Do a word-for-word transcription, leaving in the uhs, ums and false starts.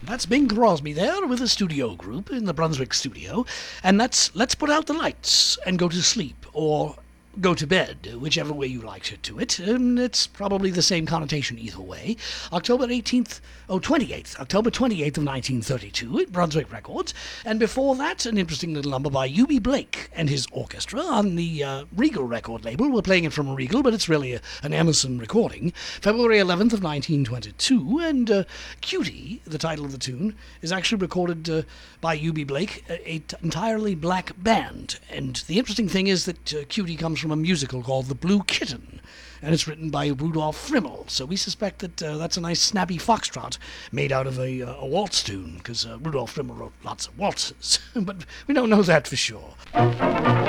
That's Bing Crosby there with a studio group in the Brunswick studio, and that's Let's Put Out the Lights and Go to Sleep, or Go to Bed, whichever way you like to do it, and it's probably the same connotation either way. October eighteenth, oh, twenty-eighth, October twenty-eighth of nineteen thirty-two at Brunswick Records, and before that, an interesting little number by Eubie Blake and his orchestra on the uh, Regal record label. We're playing it from a Regal, but it's really a, an Emerson recording. February eleventh of nineteen twenty-two, and uh, Cutie, the title of the tune, is actually recorded uh, by Eubie Blake, a, a t- entirely black band, and the interesting thing is that uh, Cutie comes from a musical called The Blue Kitten, and it's written by Rudolph Frimmel, so we suspect that uh, that's a nice snappy foxtrot made out of a, uh, a waltz tune, because uh, Rudolph Frimmel wrote lots of waltzes, but we don't know that for sure.